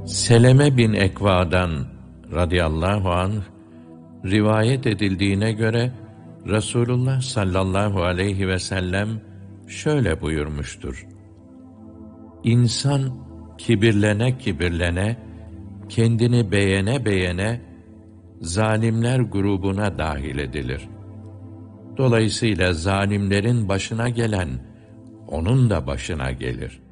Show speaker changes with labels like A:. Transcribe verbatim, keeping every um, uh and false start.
A: Seleme bin Ekva'dan radıyallahu anh rivayet edildiğine göre Resulullah sallallahu aleyhi ve sellem şöyle buyurmuştur: İnsan kibirlene kibirlene, kendini beğene beğene zalimler grubuna dahil edilir. Dolayısıyla zalimlerin başına gelen onun da başına gelir.